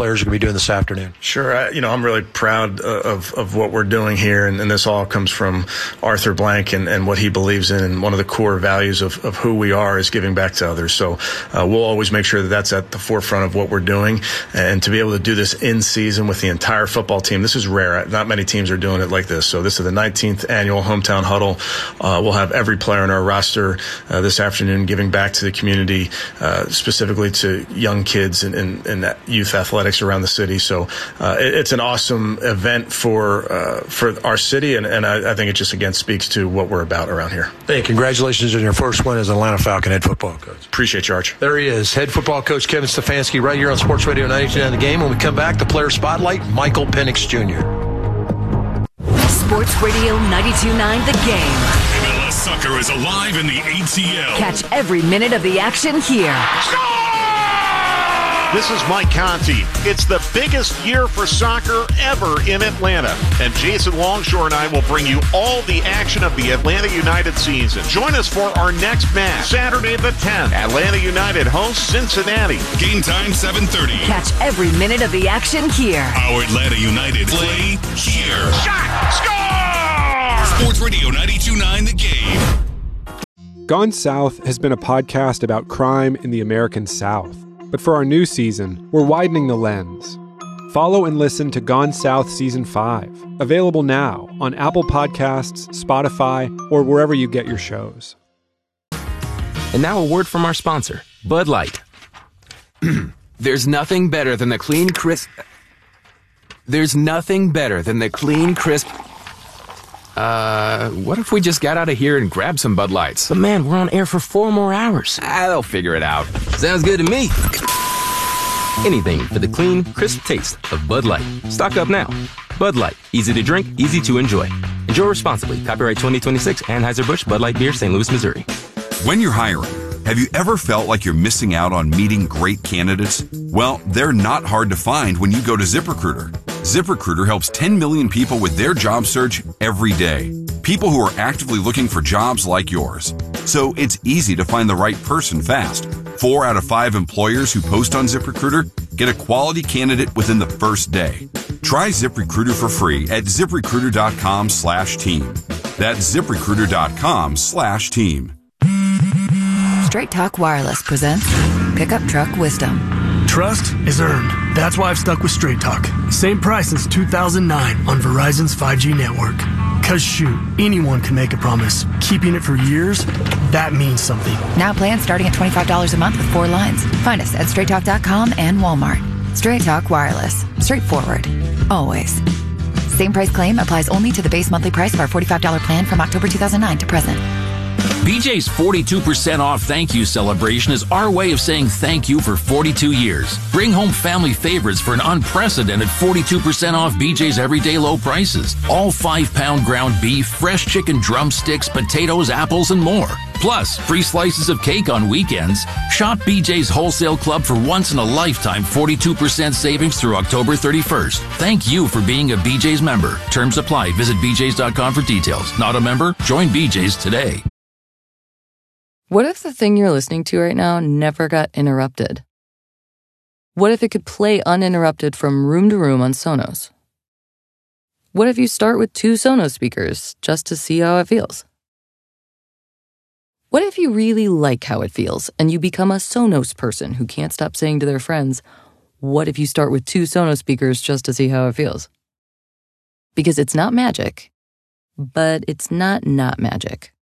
players are going to be doing this afternoon? Sure. I'm really proud of what we're doing here, and this all comes from Arthur Blank and what he believes in, and one of the core values of who we are is giving back to others. So we'll always make sure that that's at the forefront of what we're doing, and to be able to do this in season with the entire football team, this is rare. Not many teams are doing it like this. So this is the 19th annual Hometown Huddle. We'll have every player on our roster this afternoon giving back to the community, specifically to young kids and youth athletics around the city. So it's an awesome event for our city, and I think it just again speaks to what we're about around here. Hey, congratulations on your first win as Atlanta Falcon head football coach. Appreciate you, Arch. There he is, head football coach Kevin Stefanski, right here on Sports Radio 92.9 The Game. When we come back, the player spotlight, Michael Penix Jr. Sports Radio 92.9 The Game. MLS soccer is alive in the ATL. Catch every minute of the action here. This is Mike Conti. It's the biggest year for soccer ever in Atlanta. And Jason Longshore and I will bring you all the action of the Atlanta United season. Join us for our next match, Saturday the 10th. Atlanta United hosts Cincinnati. Game time 7:30. Catch every minute of the action here. Our Atlanta United play here. Shot! Score! Sports Radio 92.9 The Game. Gone South has been a podcast about crime in the American South. But for our new season, we're widening the lens. Follow and listen to Gone South Season 5, available now on Apple Podcasts, Spotify, or wherever you get your shows. And now a word from our sponsor, Bud Light. There's nothing better than the clean, crisp... what if we just got out of here and grabbed some Bud Lights? But man, we're on air for 4 more hours. They'll figure it out. Sounds good to me. Anything for the clean, crisp taste of Bud Light. Stock up now. Bud Light. Easy to drink, easy to enjoy. Enjoy responsibly. Copyright 2026, Anheuser-Busch, Bud Light Beer, St. Louis, Missouri. When you're hiring, have you ever felt like you're missing out on meeting great candidates? Well, they're not hard to find when you go to ZipRecruiter. ZipRecruiter helps 10 million people with their job search every day. People who are actively looking for jobs like yours. So it's easy to find the right person fast. 4 out of 5 employers who post on ZipRecruiter get a quality candidate within the first day. Try ZipRecruiter for free at ZipRecruiter.com/team. That's ZipRecruiter.com/team. Straight Talk Wireless presents Pickup Truck Wisdom. Trust is earned. That's why I've stuck with Straight Talk. Same price since 2009 on Verizon's 5G network. Cause shoot, anyone can make a promise. Keeping it for years, that means something. Now plans starting at $25 a month with 4 lines. Find us at StraightTalk.com and Walmart. Straight Talk Wireless. Straightforward. Always. Same price claim applies only to the base monthly price of our $45 plan from October 2009 to present. BJ's 42% off thank you celebration is our way of saying thank you for 42 years. Bring home family favorites for an unprecedented 42% off BJ's everyday low prices. All 5-pound ground beef, fresh chicken drumsticks, potatoes, apples, and more. Plus, free slices of cake on weekends. Shop BJ's Wholesale Club for once-in-a-lifetime 42% savings through October 31st. Thank you for being a BJ's member. Terms apply. Visit bjs.com for details. Not a member? Join BJ's today. What if the thing you're listening to right now never got interrupted? What if it could play uninterrupted from room to room on Sonos? What if you start with 2 Sonos speakers just to see how it feels? What if you really like how it feels and you become a Sonos person who can't stop saying to their friends, what if you start with 2 Sonos speakers just to see how it feels? Because it's not magic, but it's not magic.